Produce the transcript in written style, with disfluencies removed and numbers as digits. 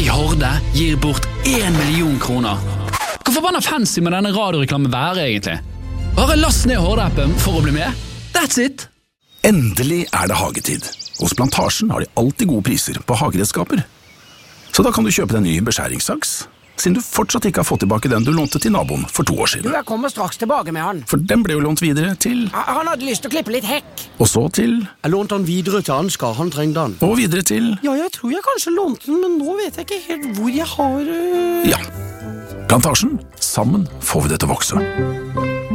Horde gir bort 1 million kroner. Hvor forbanna fancy med denne radioreklamen være egentlig? Bare last ned Horde-appen for å bli med. That's it! Endelig er det hagetid. Hos Plantasjen har de alltid gode priser på hageredskaper. Så da kan du kjøpe deg en ny beskjæringssaks, siden du fortsatt ikke har fått tilbake den du lånte til naboen for 2 år siden. Jeg kommer straks tilbake med han. For den ble jo lånt videre til... Han hadde lyst til å klippe litt hekk. Og så til... Jeg lånte han videre til Ansgar, han trengte han. Og videre til... Ja, jeg tror jeg kanskje lånte den, men nå vet jeg ikke helt hvor jeg har... Ja. Plantasjen. Sammen får vi det til å vokse.